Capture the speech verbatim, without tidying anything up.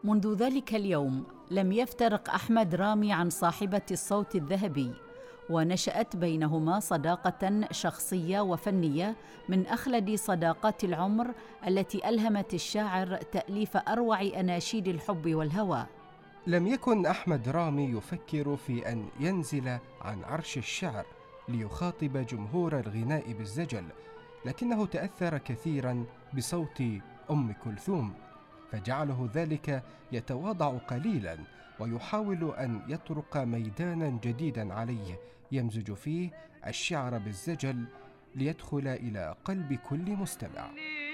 منذ ذلك اليوم لم يفترق أحمد رامي عن صاحبة الصوت الذهبي، ونشأت بينهما صداقة شخصية وفنية من أخلد صداقات العمر التي ألهمت الشاعر تأليف أروع أناشيد الحب والهوى. لم يكن أحمد رامي يفكر في أن ينزل عن عرش الشعر ليخاطب جمهور الغناء بالزجل، لكنه تأثر كثيرا بصوت أم كلثوم، فجعله ذلك يتواضع قليلا ويحاول أن يطرق ميدانا جديدا عليه يمزج فيه الشعر بالزجل ليدخل إلى قلب كل مستمع.